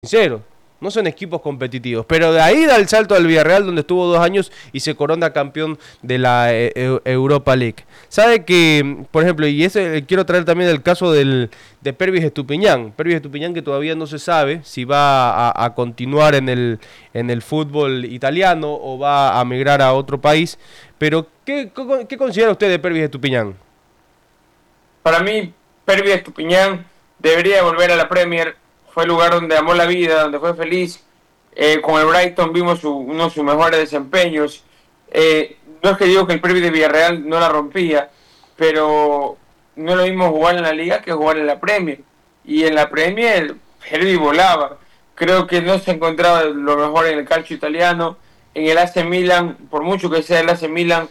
Sincero, no son equipos competitivos, pero de ahí da el salto al Villarreal, donde estuvo 2 años y se corona campeón de la Europa League. Sabe que, por ejemplo, y ese quiero traer también el caso de Pervis Estupiñán. Pervis Estupiñán, que todavía no se sabe si va a continuar en el fútbol italiano o va a migrar a otro país. Pero, ¿qué considera usted de Pervis Estupiñán? Para mí, Pervis Estupiñán debería volver a la Premier. Fue el lugar donde amó la vida, donde fue feliz. Con el Brighton vimos uno de sus mejores desempeños. No es que digo que el Pervis de Villarreal no la rompía, pero no es lo mismo jugar en la Liga que jugar en la Premier. Y en la Premier, Pervis volaba. Creo que no se encontraba lo mejor en el calcio italiano. En el AC Milan, por mucho que sea el AC Milan,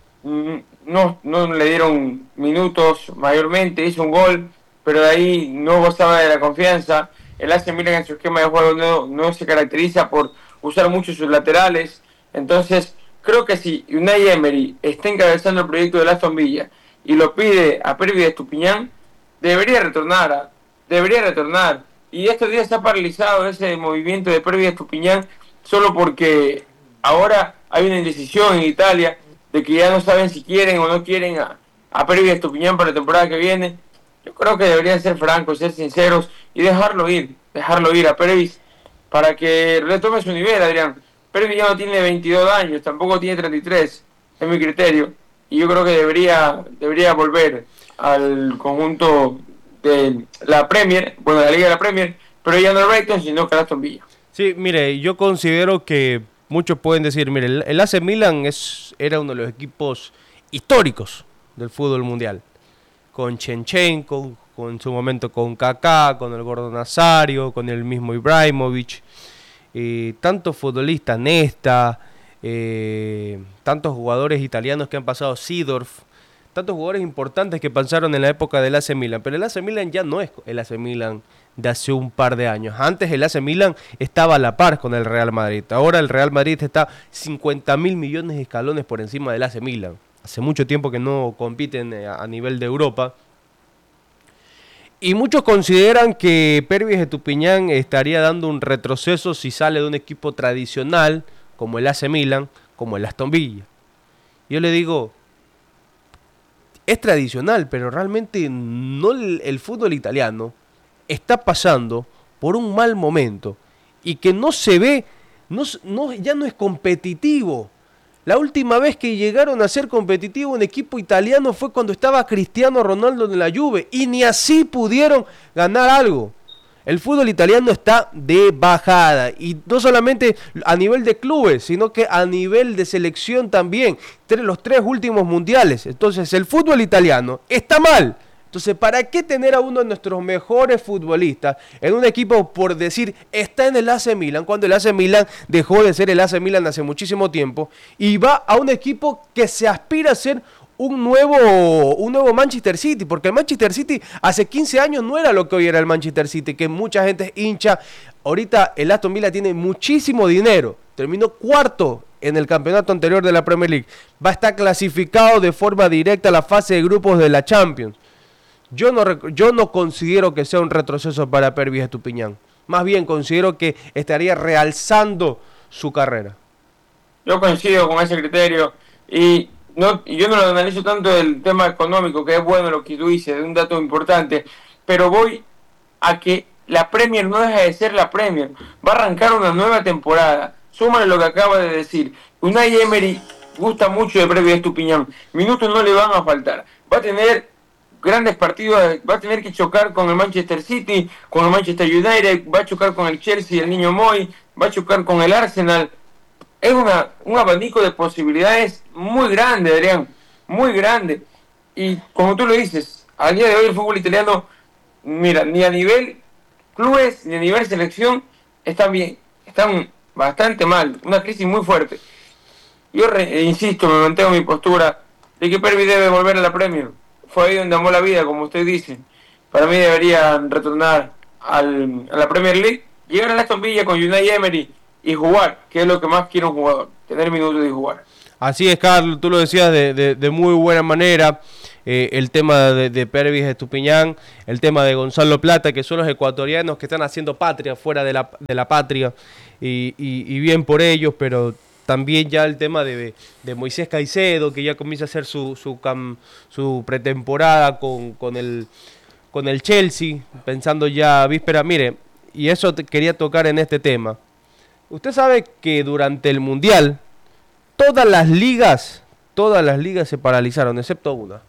no le dieron minutos mayormente, hizo un gol, pero de ahí no gozaba de la confianza. El AC Milan en su esquema de juego no se caracteriza por usar mucho sus laterales. Entonces, creo que si Unai Emery está encabezando el proyecto de Aston Villa y lo pide a Pervis Estupiñán, debería retornar. Y estos días se ha paralizado ese movimiento de Pervis Estupiñán solo porque ahora hay una indecisión en Italia de que ya no saben si quieren o no quieren a Pervis Estupiñán para la temporada que viene. Yo creo que deberían ser francos, ser sinceros y dejarlo ir a Pervis para que retome su nivel, Adrián. Pervis ya no tiene 22 años, tampoco tiene 33, es mi criterio. Y yo creo que debería volver al conjunto de la Premier, bueno, de la Liga de la Premier, pero ya no el Brighton, sino que el Aston Villa. Sí, mire, yo considero que muchos pueden decir, mire, el AC Milan era uno de los equipos históricos del fútbol mundial. Con Shevchenko, con su momento con Kaká, con el Gordo Nazario, con el mismo Ibrahimovic, tantos futbolistas, Nesta, tantos jugadores italianos que han pasado, Seedorf, tantos jugadores importantes que pasaron en la época del AC Milan, pero el AC Milan ya no es el AC Milan de hace un par de años. Antes el AC Milan estaba a la par con el Real Madrid, ahora el Real Madrid está 50.000 millones de escalones por encima del AC Milan. Hace mucho tiempo que no compiten a nivel de Europa. Y muchos consideran que Pervis Estupiñán estaría dando un retroceso si sale de un equipo tradicional como el AC Milan, como el Aston Villa. Yo le digo, es tradicional, pero realmente no el fútbol italiano está pasando por un mal momento y que no se ve, ya no es competitivo. La última vez que llegaron a ser competitivos un equipo italiano fue cuando estaba Cristiano Ronaldo en la Juve y ni así pudieron ganar algo. El fútbol italiano está de bajada y no solamente a nivel de clubes, sino que a nivel de selección también. Los 3 últimos mundiales. Entonces el fútbol italiano está mal. Entonces, ¿para qué tener a uno de nuestros mejores futbolistas en un equipo, por decir, está en el AC Milan, cuando el AC Milan dejó de ser el AC Milan hace muchísimo tiempo, y va a un equipo que se aspira a ser un nuevo Manchester City? Porque el Manchester City hace 15 años no era lo que hoy era el Manchester City, que mucha gente hincha. Ahorita el Aston Villa tiene muchísimo dinero, terminó cuarto en el campeonato anterior de la Premier League, va a estar clasificado de forma directa a la fase de grupos de la Champions. Yo no considero que sea un retroceso para Pervis Estupiñán. Más bien considero que estaría realzando su carrera. Yo coincido con ese criterio y yo no lo analizo tanto del tema económico, que es bueno lo que tú dices, es un dato importante, pero voy a que la Premier no deja de ser la Premier. Va a arrancar una nueva temporada. Súmale lo que acaba de decir. Unai Emery gusta mucho de Pervis Estupiñán. Minutos no le van a faltar. Va a tener grandes partidos, va a tener que chocar con el Manchester City, con el Manchester United, va a chocar con el Chelsea, el niño Moy, va a chocar con el Arsenal. Es un abanico de posibilidades muy grande, Adrián, muy grande. Y como tú lo dices, al día de hoy el fútbol italiano, mira, ni a nivel clubes ni a nivel selección están bien, están bastante mal, una crisis muy fuerte. Yo insisto, me mantengo en mi postura de que Pervis debe volver a la Premier. Fue ahí donde amó la vida, como usted dice. Para mí deberían retornar a la Premier League, llegar a Aston Villa con Unai Emery y jugar, que es lo que más quiere un jugador, tener minutos y jugar. Así es, Carlos, tú lo decías de muy buena manera. el tema de Pervis Estupiñán, el tema de Gonzalo Plata, que son los ecuatorianos que están haciendo patria fuera de la patria, y bien por ellos, pero también ya el tema de Moisés Caicedo, que ya comienza a hacer su pretemporada con el Chelsea, pensando ya víspera. Mire, y eso quería tocar en este tema. Usted sabe que durante el Mundial todas las ligas se paralizaron, excepto una.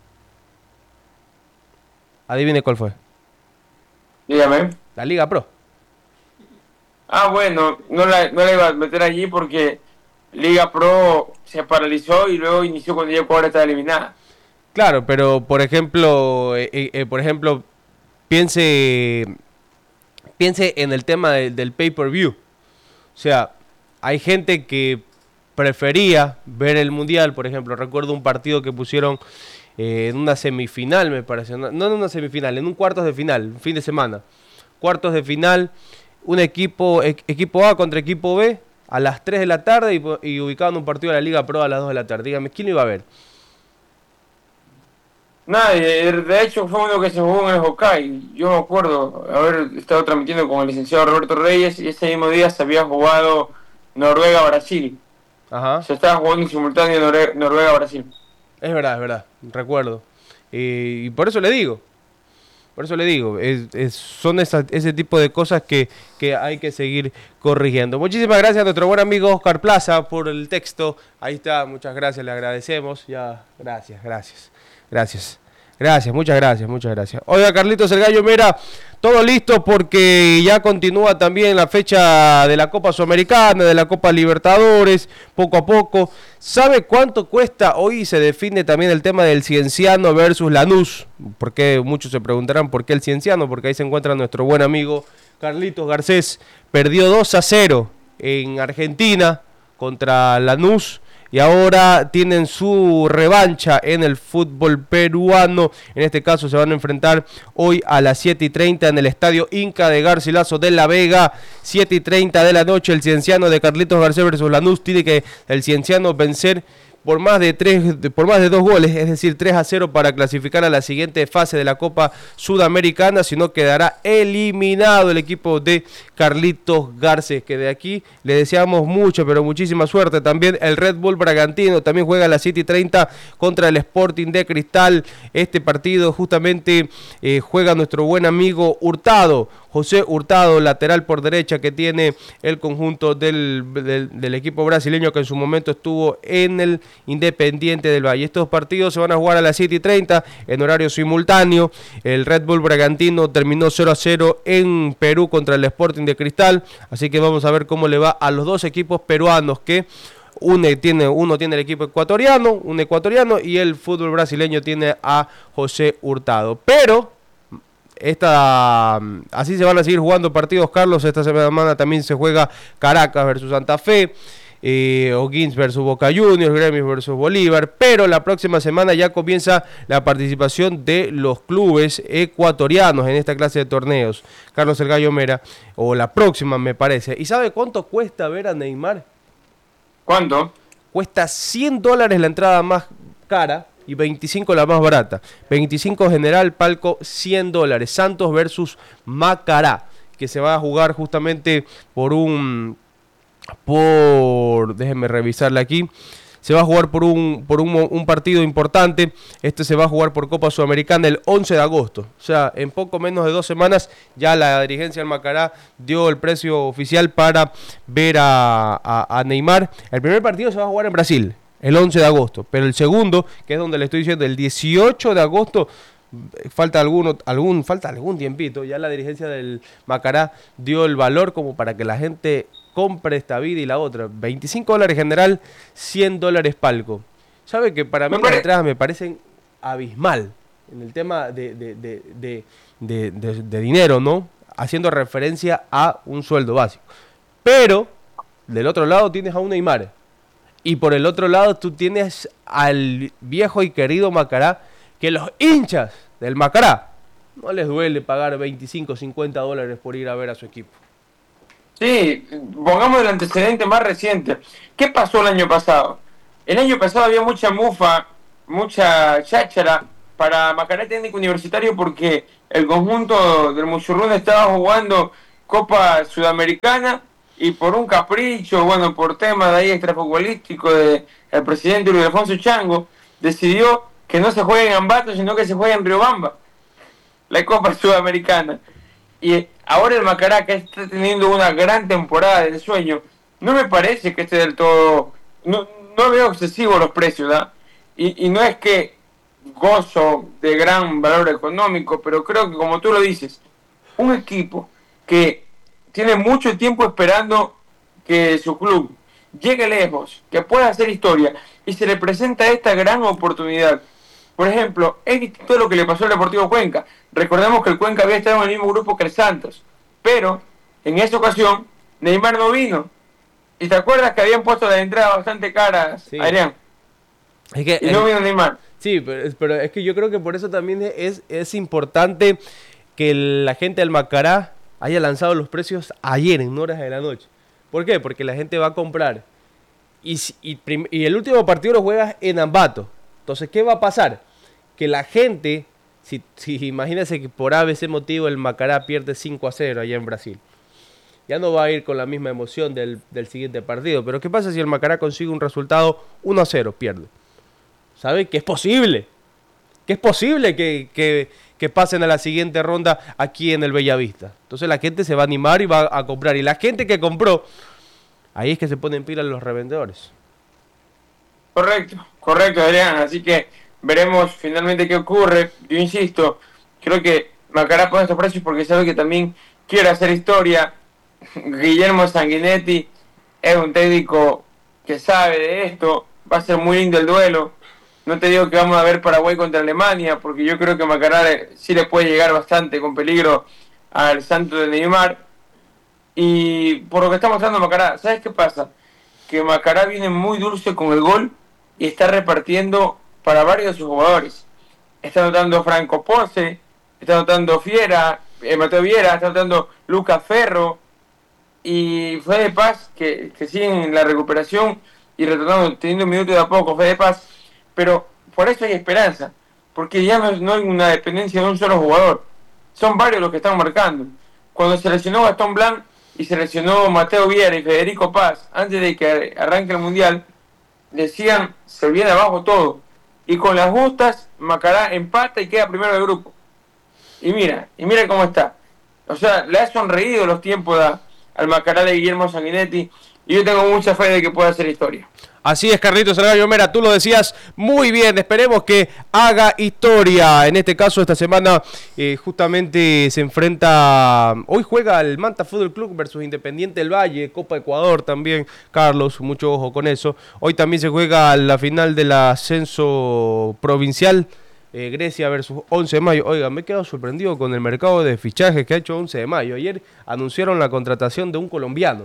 Adivine cuál fue. Dígame. La Liga Pro. Ah, bueno, no la iba a meter allí porque Liga Pro se paralizó y luego inició cuando ya Ecuador estaba eliminada. Claro, pero por ejemplo, piense en el tema del pay-per-view. O sea, hay gente que prefería ver el Mundial, por ejemplo, recuerdo un partido que pusieron en una semifinal, me parece, no en una semifinal, en un cuartos de final, un fin de semana. Cuartos de final, un equipo A contra equipo B a las 3 de la tarde y ubicaban un partido de la Liga Pro a las 2 de la tarde. Dígame, ¿quién lo iba a ver? Nadie, de hecho fue uno que se jugó en el Hokkaido. Yo me acuerdo haber estado transmitiendo con el licenciado Roberto Reyes y ese mismo día se había jugado Noruega-Brasil. Ajá. Se estaba jugando en simultáneo Noruega-Brasil. Es verdad, recuerdo. Y por eso le digo, son ese tipo de cosas que hay que seguir corrigiendo. Muchísimas gracias a nuestro buen amigo Oscar Plaza por el texto. Ahí está, muchas gracias, le agradecemos. Ya, gracias, muchas gracias. Oiga, Carlitos el Gallo Mera, todo listo porque ya continúa también la fecha de la Copa Sudamericana, de la Copa Libertadores, poco a poco. ¿Sabe cuánto cuesta? Hoy se define también el tema del Cienciano versus Lanús. Porque muchos se preguntarán por qué el Cienciano, porque ahí se encuentra nuestro buen amigo Carlitos Garcés. Perdió 2-0 en Argentina contra Lanús. Y ahora tienen su revancha en el fútbol peruano. En este caso se van a enfrentar hoy a las 7:30 en el estadio Inca de Garcilaso de la Vega. 7:30 de la noche, el Cienciano de Carlitos Garcés versus Lanús. Tiene que el Cienciano vencer por más de 2 goles, es decir, 3-0 para clasificar a la siguiente fase de la Copa Sudamericana, si no quedará eliminado el equipo de Carlitos Garcés, que de aquí le deseamos mucho, pero muchísima suerte. También el Red Bull Bragantino también juega a las 7:30 contra el Sporting de Cristal. Este partido justamente juega nuestro buen amigo Hurtado, José Hurtado, lateral por derecha que tiene el conjunto del equipo brasileño que en su momento estuvo en el Independiente del Valle. Estos partidos se van a jugar a las 7:30 en horario simultáneo. El Red Bull Bragantino terminó 0-0 en Perú contra el Sporting de Cristal, así que vamos a ver cómo le va a los dos equipos peruanos que uno tiene el equipo un ecuatoriano, y el fútbol brasileño tiene a José Hurtado. Pero así se van a seguir jugando partidos, Carlos. Esta semana también se juega Caracas versus Santa Fe, O'Higgins versus Boca Juniors, Gremio versus Bolívar, pero la próxima semana ya comienza la participación de los clubes ecuatorianos en esta clase de torneos, Carlos el Gallo Mera, o la próxima me parece. ¿Y sabe cuánto cuesta ver a Neymar? ¿Cuánto? Cuesta $100 la entrada más cara y 25 la más barata. 25 general, palco, $100. Santos versus Macará, que se va a jugar justamente déjenme revisarla aquí. Se va a jugar por un partido importante. Este se va a jugar por Copa Sudamericana el 11 de agosto. O sea, en poco menos de 2 semanas ya la dirigencia del Macará dio el precio oficial para ver a Neymar. El primer partido se va a jugar en Brasil el 11 de agosto, pero el segundo, que es donde le estoy diciendo, el 18 de agosto, falta algún tiempito. Ya la dirigencia del Macará dio el valor como para que la gente compre esta vida y la otra. $25 general, $100 palco. ¿Sabe que para mí las entradas me parecen abismal en el tema de dinero, ¿no? Haciendo referencia a un sueldo básico. Pero del otro lado tienes a un Neymar. Y por el otro lado tú tienes al viejo y querido Macará, que los hinchas del Macará no les duele pagar $25-50 por ir a ver a su equipo. Sí, pongamos el antecedente más reciente. ¿Qué pasó el año pasado? El año pasado había mucha mufa, mucha cháchara para Macará Técnico Universitario porque el conjunto del Muchurruna estaba jugando Copa Sudamericana y por un capricho, bueno, por tema de ahí extrafutbolístico del presidente Luis Alfonso Chango, decidió que no se juegue en Ambato, sino que se juegue en Riobamba, la Copa Sudamericana. Y ahora el Macará, que está teniendo una gran temporada de ensueño, no me parece que esté del todo... No veo excesivo los precios, ¿verdad? Y no es que gozo de gran valor económico, pero creo que, como tú lo dices, un equipo que tiene mucho tiempo esperando que su club llegue lejos, que pueda hacer historia, y se le presenta esta gran oportunidad. Por ejemplo, es distinto a lo que le pasó al Deportivo Cuenca. Recordemos que el Cuenca había estado en el mismo grupo que el Santos, pero en esa ocasión Neymar no vino. ¿Y te acuerdas que habían puesto las entradas bastante caras, sí, Adrián? Es que, y no vino Neymar. Sí, pero es que yo creo que por eso también es importante que la gente del Macará haya lanzado los precios ayer en horas de la noche. ¿Por qué? Porque la gente va a comprar. Y el último partido lo juegas en Ambato. Entonces, ¿qué va a pasar? Que la gente, si imagínense que por ABC motivo el Macará pierde 5-0 allá en Brasil. Ya no va a ir con la misma emoción del siguiente partido. Pero ¿qué pasa si el Macará consigue un resultado 1-0? Pierde. ¿Sabe? Que es posible. Que es posible que pasen a la siguiente ronda aquí en el Bellavista. Entonces la gente se va a animar y va a comprar. Y la gente que compró, ahí es que se ponen pilas los revendedores. Correcto, Adrián. Así que veremos finalmente qué ocurre. Yo insisto, creo que Macará pone estos precios porque sabe que también quiere hacer historia. Guillermo Sanguinetti es un técnico que sabe de esto. Va a ser muy lindo el duelo. No te digo que vamos a ver Paraguay contra Alemania, porque yo creo que Macará sí le puede llegar bastante con peligro al Santos de Neymar. Y por lo que está mostrando Macará, ¿sabes qué pasa? Que Macará viene muy dulce con el gol y está repartiendo para varios de sus jugadores. Está anotando Franco Pose, está anotando Mateo Viera, está anotando Lucas Ferro y Fede Paz, que siguen en la recuperación y retornando, teniendo un minuto de a poco, Fede Paz. Pero por eso hay esperanza, porque ya no hay una dependencia de un solo jugador, son varios los que están marcando. Cuando se lesionó Gastón Blanc y se lesionó Mateo Viera y Federico Paz antes de que arranque el Mundial, decían se viene abajo todo, y con las justas Macará empata y queda primero del grupo. Y mira cómo está. O sea, le ha sonreído los tiempos al Macará de Guillermo Sanguinetti, y yo tengo mucha fe de que pueda hacer historia. Así es, Carlitos Salgado Mera, tú lo decías muy bien, esperemos que haga historia. En este caso, esta semana justamente se enfrenta, hoy juega el Manta Fútbol Club versus Independiente del Valle, Copa Ecuador también, Carlos, mucho ojo con eso. Hoy también se juega la final del ascenso provincial, Grecia versus 11 de mayo. Oiga, me he quedado sorprendido con el mercado de fichajes que ha hecho 11 de mayo. Ayer anunciaron la contratación de un colombiano,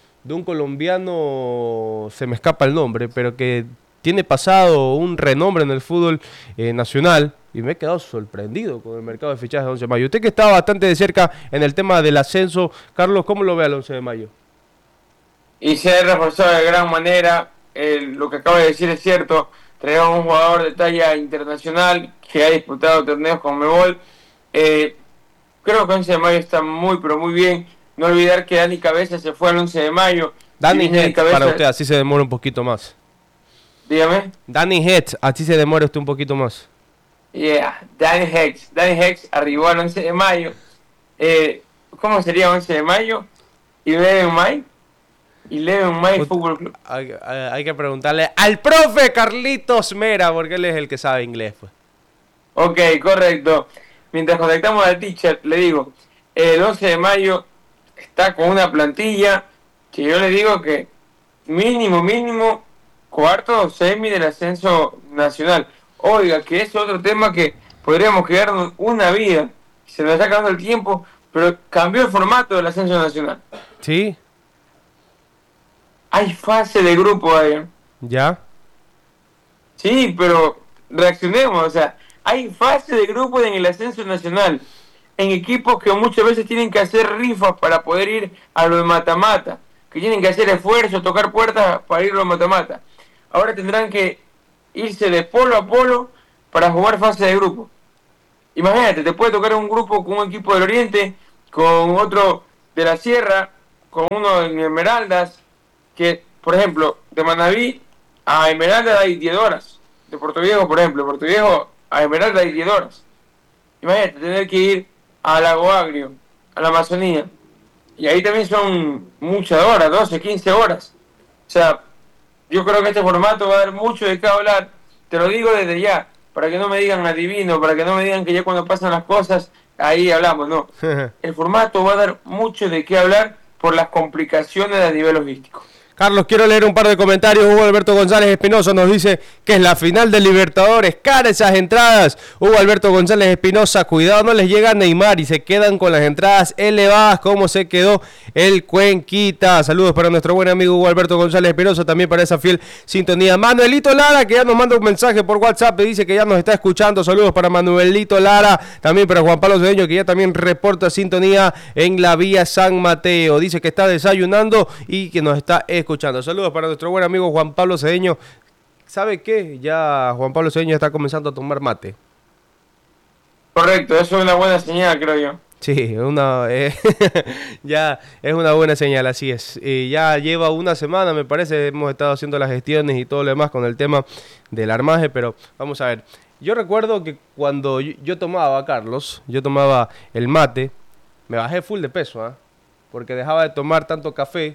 se me escapa el nombre, pero que tiene pasado un renombre en el fútbol nacional, y me he quedado sorprendido con el mercado de fichajes de 11 de mayo. Usted que estaba bastante de cerca en el tema del ascenso, Carlos, ¿cómo lo ve al 11 de mayo? Y se ha reforzado de gran manera, lo que acaba de decir es cierto, traemos un jugador de talla internacional que ha disputado torneos con Mebol. Creo que 11 de mayo está muy, pero muy bien. No olvidar que Dani Cabeza se fue al 11 de mayo. Dani Head, para usted, así se demora un poquito más. Dígame. Dani Head, así se demora usted un poquito más. Dani Hex arribó al 11 de mayo. ¿Cómo sería 11 de mayo? ¿Eleven May Fútbol Club? Hay que preguntarle al profe Carlitos Mera, porque él es el que sabe inglés, pues. Ok, correcto. Mientras conectamos al teacher, le digo, el 11 de mayo está con una plantilla que yo le digo que mínimo cuarto o semi del ascenso nacional. Oiga, que es otro tema que podríamos quedarnos una vida, se nos está acabando el tiempo, pero cambió el formato del ascenso nacional. Sí. Hay fase de grupo, Adrián. ¿Ya? Sí, pero reaccionemos, o sea, hay fase de grupo en el ascenso nacional, en equipos que muchas veces tienen que hacer rifas para poder ir a lo de mata-mata, que tienen que hacer esfuerzos, tocar puertas para ir a lo de mata-mata. Ahora tendrán que irse de polo a polo para jugar fase de grupo. Imagínate, te puede tocar un grupo con un equipo del Oriente, con otro de la Sierra, con uno en Esmeraldas, que, por ejemplo, de Manabí a Esmeraldas hay 10 horas. De Puerto Viejo, por ejemplo, de Puerto Viejo a Esmeraldas hay 10 horas. Imagínate, tener que ir a Lago Agrio, a la Amazonía. Y ahí también son muchas horas, 12, 15 horas. O sea, yo creo que este formato va a dar mucho de qué hablar. Te lo digo desde ya, para que no me digan adivino, para que no me digan que ya cuando pasan las cosas, ahí hablamos, no. El formato va a dar mucho de qué hablar por las complicaciones a nivel logístico. Carlos, quiero leer un par de comentarios. Hugo Alberto González Espinosa nos dice que es la final del Libertadores. Cara esas entradas. Hugo Alberto González Espinosa, cuidado, no les llega Neymar y se quedan con las entradas elevadas como se quedó el Cuenquita. Saludos para nuestro buen amigo Hugo Alberto González Espinosa, también para esa fiel sintonía. Manuelito Lara, que ya nos manda un mensaje por WhatsApp, me dice que ya nos está escuchando. Saludos para Manuelito Lara, también para Juan Pablo Cedeño, que ya también reporta sintonía en la vía San Mateo. Dice que está desayunando y que nos está escuchando. Saludos para nuestro buen amigo Juan Pablo Cedeño. ¿Sabe qué? Ya Juan Pablo Cedeño está comenzando a tomar mate. Correcto, eso es una buena señal, creo yo. Sí, ya es una buena señal, así es. Ya lleva una semana, me parece, hemos estado haciendo las gestiones y todo lo demás con el tema del armaje, pero vamos a ver. Yo recuerdo que cuando yo tomaba, Carlos, yo tomaba el mate, me bajé full de peso, porque dejaba de tomar tanto café.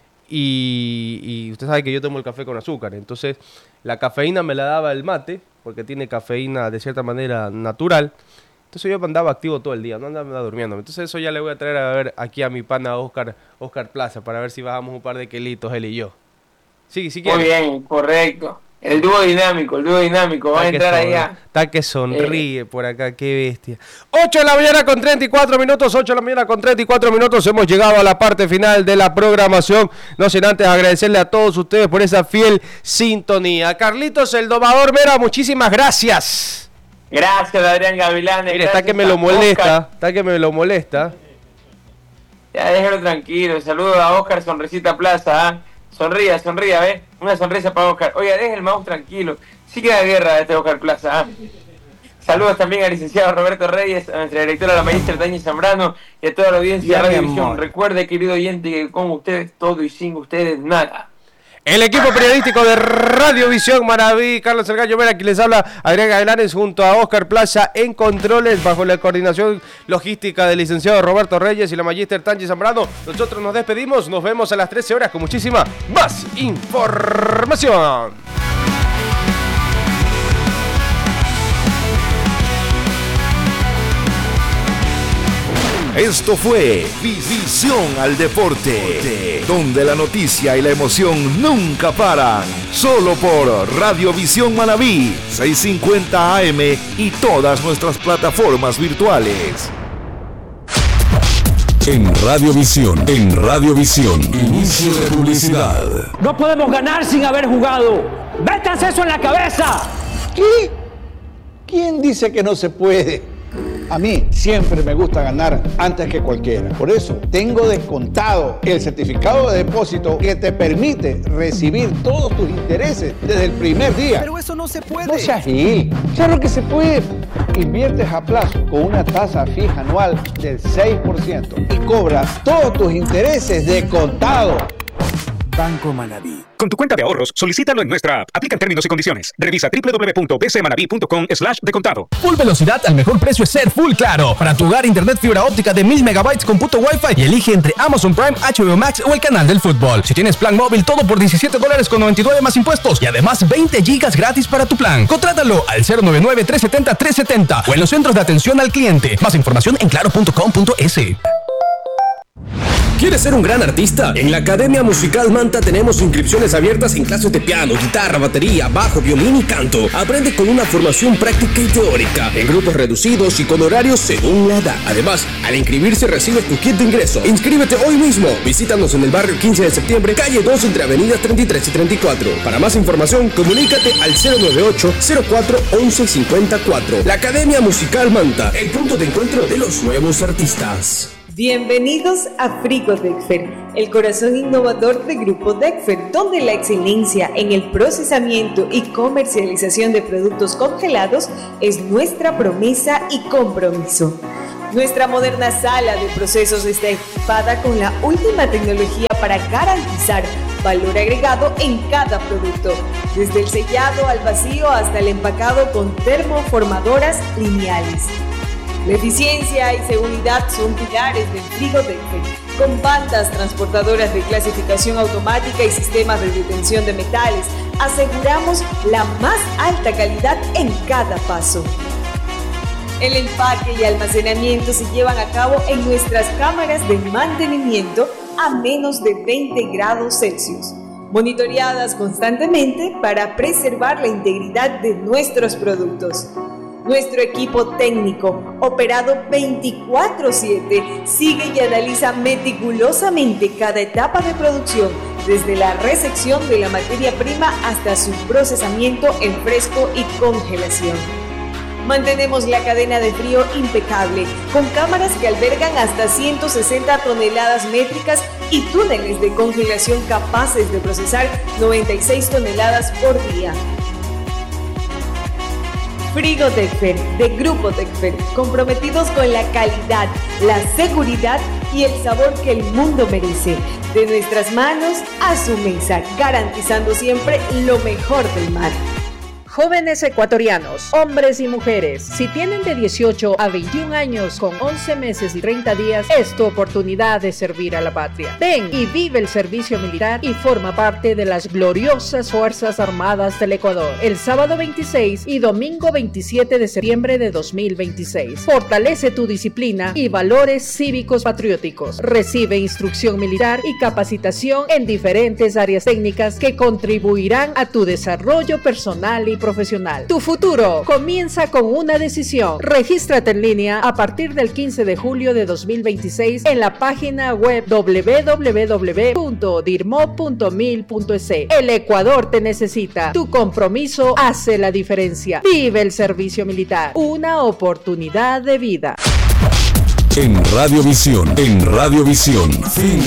Y usted sabe que yo tomo el café con azúcar, entonces la cafeína me la daba el mate, porque tiene cafeína de cierta manera natural. Entonces yo andaba activo todo el día, no andaba durmiendo. Entonces eso ya le voy a traer a ver aquí a mi pana Oscar Plaza, para ver si bajamos un par de kilitos él y yo. Sí, sí. Muy bien, correcto. El dúo dinámico, va a entrar allá. Está que sonríe por acá, qué bestia. 8 de la mañana con 34 minutos, 8 de la mañana con 34 minutos. Hemos llegado a la parte final de la programación. No sin antes agradecerle a todos ustedes por esa fiel sintonía. Carlitos, el domador Mera, muchísimas gracias. Gracias, Adrián Gavilán. Mire, está que me lo molesta, Ya, déjalo tranquilo. Saludos a Oscar Sonrisita Plaza, Sonría, ¿ves? Una sonrisa para Oscar. Oye, deja el mouse tranquilo. Sí queda guerra este Oscar Plaza. Saludos también al licenciado Roberto Reyes, a nuestra directora, la maestra Tania Zambrano, y a toda la audiencia de Radio Visión. Recuerde, querido oyente, que con ustedes todo y sin ustedes nada. El equipo periodístico de Radio Visión Manaví, Carlos El Gallo Mera, aquí les habla Adrián Gavilanes junto a Oscar Plaza en controles, bajo la coordinación logística del licenciado Roberto Reyes y la magíster Tangi Zambrano. Nosotros nos despedimos, nos vemos a las 13 horas con muchísima más información. Esto fue Visión al Deporte, donde la noticia y la emoción nunca paran. Solo por Radio Visión Manaví, 650 AM y todas nuestras plataformas virtuales. En Radiovisión, inicio de publicidad. No podemos ganar sin haber jugado. ¡Métanse eso en la cabeza! ¿Qué? ¿Quién dice que no se puede? A mí siempre me gusta ganar antes que cualquiera. Por eso tengo descontado el certificado de depósito que te permite recibir todos tus intereses desde el primer día. Pero eso no se puede. No seas gil. Claro que se puede. Inviertes a plazo con una tasa fija anual del 6% y cobras todos tus intereses de contado. Banco Manaví. Con tu cuenta de ahorros, solicítalo en nuestra app. Aplican términos y condiciones. Revisa www.bcmanaví.com/descontado. Full velocidad al mejor precio es ser Full Claro. Para tu hogar, internet fibra óptica de 1000 megabytes con punto Wi-Fi y elige entre Amazon Prime, HBO Max o el canal del fútbol. Si tienes plan móvil, todo por $17.99 más impuestos y además 20 gigas gratis para tu plan. Contrátalo al 099-370-370 o en los centros de atención al cliente. Más información en claro.com.es. ¿Quieres ser un gran artista? En la Academia Musical Manta tenemos inscripciones abiertas en clases de piano, guitarra, batería, bajo, violín y canto. Aprende con una formación práctica y teórica, en grupos reducidos y con horarios según la edad. Además, al inscribirse recibes tu kit de ingreso. Inscríbete hoy mismo. Visítanos en el barrio 15 de septiembre, calle 2 entre avenidas 33 y 34. Para más información, comunícate al 098-04-1154. La Academia Musical Manta, el punto de encuentro de los nuevos artistas. Bienvenidos a Frigo Dexfer, el corazón innovador de Grupo Dexfer, donde la excelencia en el procesamiento y comercialización de productos congelados es nuestra promesa y compromiso. Nuestra moderna sala de procesos está equipada con la última tecnología para garantizar valor agregado en cada producto, desde el sellado al vacío hasta el empacado con termoformadoras lineales. La eficiencia y seguridad son pilares del Frigo Dexfer, con bandas transportadoras de clasificación automática y sistemas de detención de metales. Aseguramos la más alta calidad en cada paso. El empaque y almacenamiento se llevan a cabo en nuestras cámaras de mantenimiento a menos de 20 grados Celsius, monitoreadas constantemente para preservar la integridad de nuestros productos. Nuestro equipo técnico, operado 24/7, sigue y analiza meticulosamente cada etapa de producción, desde la recepción de la materia prima hasta su procesamiento en fresco y congelación. Mantenemos la cadena de frío impecable, con cámaras que albergan hasta 160 toneladas métricas y túneles de congelación capaces de procesar 96 toneladas por día. Frigo Dexfer, de Grupo Dexfer, comprometidos con la calidad, la seguridad y el sabor que el mundo merece. De nuestras manos a su mesa, garantizando siempre lo mejor del mar. Jóvenes ecuatorianos, hombres y mujeres, si tienen de 18 a 21 años con 11 meses y 30 días, es tu oportunidad de servir a la patria. Ven y vive el servicio militar y forma parte de las gloriosas Fuerzas Armadas del Ecuador. El sábado 26 y domingo 27 de septiembre de 2026. Fortalece tu disciplina y valores cívicos patrióticos. Recibe instrucción militar y capacitación en diferentes áreas técnicas que contribuirán a tu desarrollo personal y profesional. Tu futuro comienza con una decisión. Regístrate en línea a partir del 15 de julio de 2026 en la página web www.dirmo.mil.es. El Ecuador te necesita. Tu compromiso hace la diferencia. Vive el servicio militar. Una oportunidad de vida. En Radiovisión, fin